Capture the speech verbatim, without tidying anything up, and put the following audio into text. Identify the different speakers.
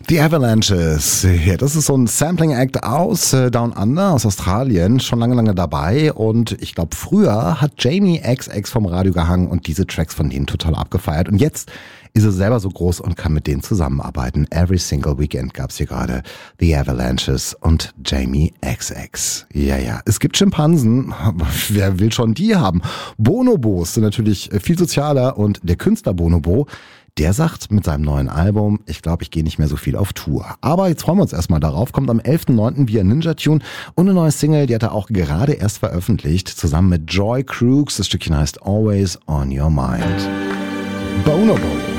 Speaker 1: The Avalanches, ja, das ist so ein Sampling-Act aus äh, Down Under, aus Australien, schon lange, lange dabei und ich glaube, früher hat Jamie X X vom Radio gehangen und diese Tracks von denen total abgefeiert und jetzt ist er selber so groß und kann mit denen zusammenarbeiten. Every Single Weekend gab's hier gerade The Avalanches und Jamie X X. Ja, ja, es gibt Schimpansen, aber wer will schon die haben? Bonobos sind natürlich viel sozialer und der Künstler Bonobo, der sagt mit seinem neuen Album, ich glaube, ich gehe nicht mehr so viel auf Tour. Aber jetzt freuen wir uns erstmal darauf. Kommt am elften neunten via Ninja Tune und eine neue Single, die hat er auch gerade erst veröffentlicht, zusammen mit Joy Crooks. Das Stückchen heißt Always on Your Mind. Bonobo.